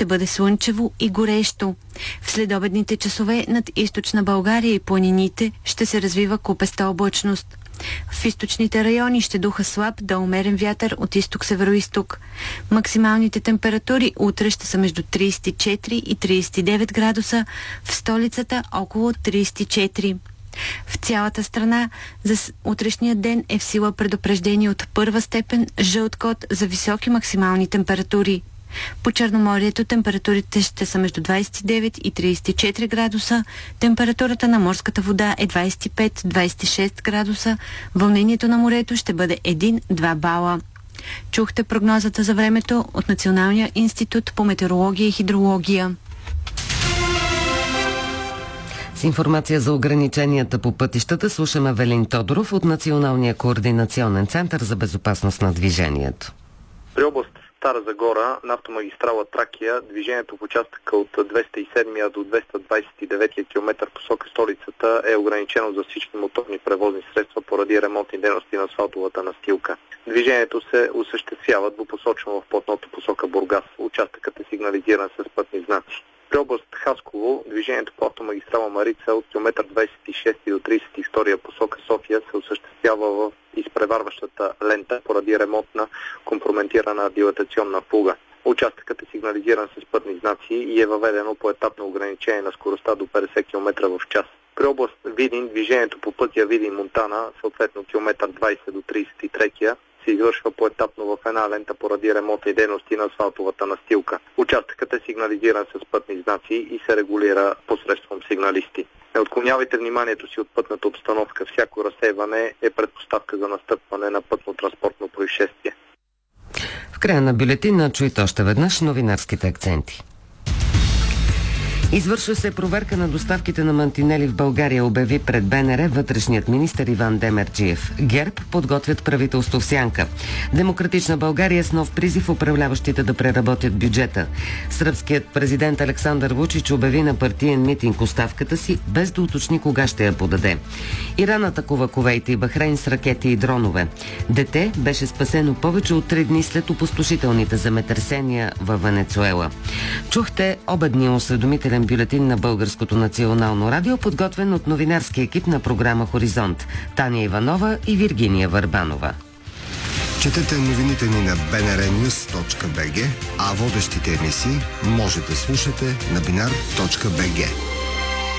ще бъде слънчево и горещо. В следобедните часове над източна България и планините ще се развива купеста облачност. В източните райони ще духа слаб до умерен вятър от изток-североизток. Максималните температури утре ще са между 34 и 39 градуса, в столицата около 34. В цялата страна за утрешния ден е в сила предупреждение от първа степен жълт код за високи максимални температури. По Черноморието температурите ще са между 29 и 34 градуса, температурата на морската вода е 25-26 градуса, вълнението на морето ще бъде 1-2 бала. Чухте прогнозата за времето от Националния институт по метеорология и хидрология. С информация за ограниченията по пътищата слушаме Велин Тодоров от Националния координационен център за безопасност на движението. При област Стара Загора на автомагистрала Тракия движението в участъка от 207 до 229 км посока столицата е ограничено за всички моторни превозни средства поради ремонтни дейности на асфалтовата настилка. Движението се осъществява двупосочно в платното посока Бургас. Участъкът е сигнализиран с пътни знаци. При област Хасково движението по автомагистрала Марица от км 26 до 32 посока София се осъществява в изпреварващата лента поради ремонт на компрометирана дилатационна фуга. Участъкът е сигнализиран с пътни знаци и е въведено поетапно ограничение на скоростта до 50 км в час. При област Видин движението по пътя Видин-Монтана, съответно км 20 до 33 се извършва поетапно в една лента поради ремонтни дейности на асфалтовата настилка. Участъкът е сигнализиран с пътни знаци и се регулира посредством сигналисти. Не отклонявайте вниманието си от пътната обстановка. Всяко разсейване е предпоставка за настъпване на пътно-транспортно происшествие. В края на бюлетина чуйте още веднъж новинарските акценти. Извършва се проверка на доставките на мантинели в България, обяви пред БНР вътрешният министър Иван Демерджиев. ГЕРБ подготвят правителство в сянка. Демократична България с нов призив управляващите да преработят бюджета. Сръбският президент Александър Вучич обяви на партиен митинг оставката си, без да уточни кога ще я подаде. Иран атакува Кувейт и Бахрейн с ракети и дронове. Дете беше спасено повече от 3 дни след опустошителните земетресения във Венецуела. Чухте обедния осведомителен бюлетин на Българското национално радио, подготвен от новинарски екип на програма Хоризонт Таня Иванова и Виргиния Върбанова. Четете новините ни на bnrnews.bg, а водещите емисии може да слушате на binar.bg.